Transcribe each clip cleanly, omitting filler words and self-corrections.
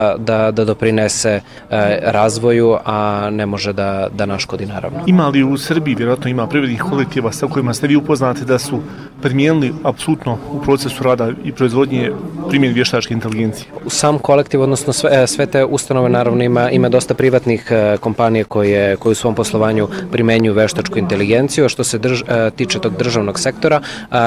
da doprinese razvoju, a ne može da naškodi naravno. Ima li u Srbiji, vjerojatno ima privrednih kolektiva sa kojima ste vi upoznati da su primijenili apsolutno u procesu rada i proizvodnje primjenu vještačke inteligencije? Sam kolektiv, odnosno sve te ustanove, naravno ima dosta privatnih kompanija koje u svom poslovanju primenjuju veštačku inteligenciju. Što se tiče tog državnog sektora,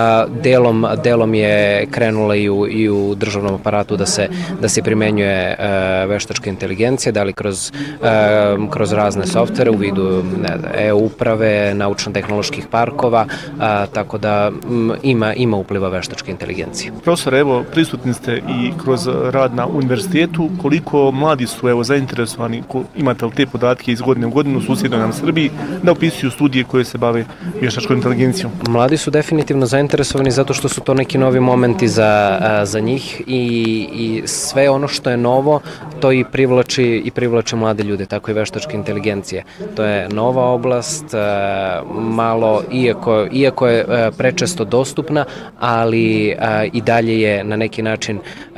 delom je krenula i u državnom aparatu da se primenjuje veštačka inteligencija, da li kroz razne softvere u vidu e-uprave, naučno-tehnoloških parkova, tako da ima upliva veštačke inteligencije. Profesor, evo, prisutni ste i kroz rad na univerzitetu. Koliko mladi su zainteresovani, imate li te podatke iz godine u godinu u susjednoj nam Srbiji, da upisuju studije koje se bave vještačkom inteligencijom? Mladi su definitivno zainteresovani zato što su to neki novi momenti za njih i sve ono što je novo, to i privlači mlade ljude, tako i veštačke inteligencije. To je nova oblast, malo, iako je prečesto dostupna, ali i dalje je na neki način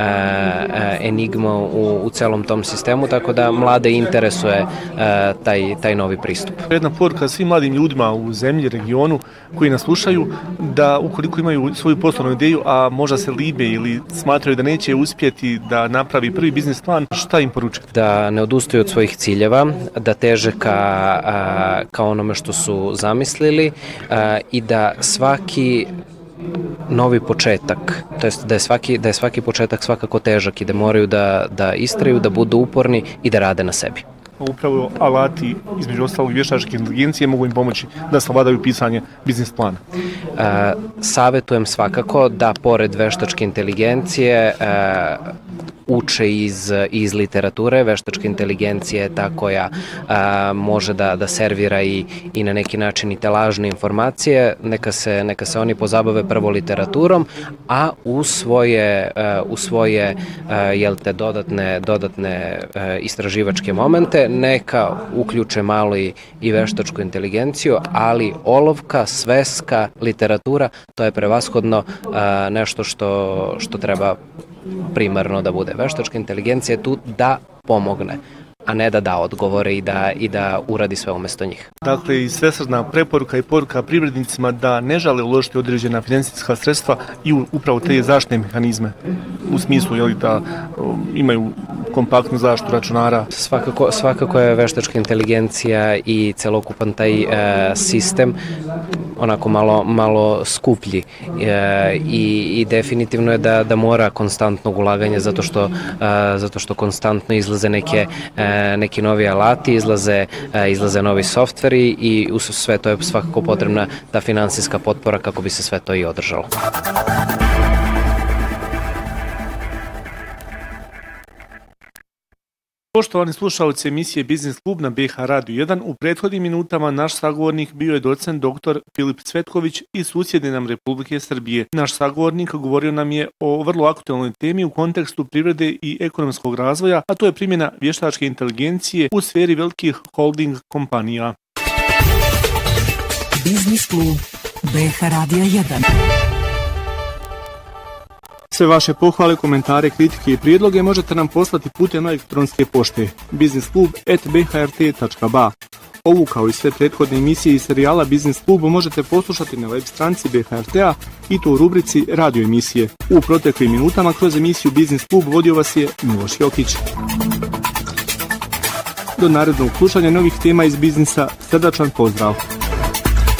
enigma u celom tom sistemu, tako da mlade interesuje taj novi pristup. Jedna poruka svim mladim ljudima u zemlji, regionu koji nas slušaju, da ukoliko imaju svoju poslovnu ideju, a možda se libe ili smatraju da neće uspjeti da napravi prvi biznis plan, šta im poručite? Da ne odustaju od svojih ciljeva, da teže ka onome što su zamislili i da svaki novi početak, to jest da je svaki početak svakako težak i da moraju da istraju, da budu uporni i da rade na sebi. Upravo alati, između ostalog vještačke inteligencije, mogu im pomoći da savladaju pisanje biznis plana. Savetujem svakako da pored veštačke inteligencije uče iz literature. Veštačka inteligencija je ta koja može da servira i na neki način i te lažne informacije. Neka se oni pozabave prvo literaturom, a u svoje dodatne istraživačke momente neka uključe malo i veštačku inteligenciju, ali olovka, sveska, literatura, to je prevashodno nešto što treba primarno da bude. Veštačka inteligencija je tu da pomogne, a ne da odgovore i da uradi sve umjesto njih. Dakle, i svesrdna preporuka i poruka privrednicima da ne žele uložiti određena financijska sredstva i upravo te zaštitne mehanizme, u smislu da imaju kompaktnu zaštitu računara. Svakako je veštačka inteligencija i celokupan taj sistem onako malo skuplji i definitivno je da mora konstantnog ulaganja zato što konstantno izlaze neki novi alati, izlaze novi softveri i uz sve to je svakako potrebna ta finansijska potpora kako bi se sve to i održalo. Poštovani slušalci emisije Biznis klub na BH Radio 1, u prethodnim minutama naš sagovornik bio je docent dr. Filip Cvetković iz susjedne nam Republike Srbije. Naš sagovornik govorio nam je o vrlo aktualnoj temi u kontekstu privrede i ekonomskog razvoja, a to je primjena vještačke inteligencije u sferi velikih holding kompanija. Biznis klub BH Radio 1. Sve vaše pohvale, komentare, kritike i prijedloge možete nam poslati putem elektronske pošte biznisklub@bhrt.ba. Ovu kao i sve prethodne emisije i serijala Biznis klubu možete poslušati na web stranici BHRT-a i to u rubrici radio emisije. U proteklim minutama kroz emisiju Biznis klub vodio vas je Miloš Jokić. Do narednog slušanja novih tema iz biznisa, srdačan pozdrav!